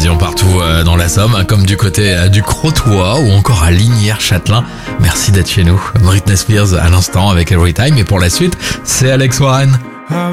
quasiment partout dans la Somme, comme du côté du Crotoy ou encore à Lignières-Châtelain. Merci d'être chez nous. Britney Spears à l'instant avec Every Time, et pour la suite, c'est Alex Warren.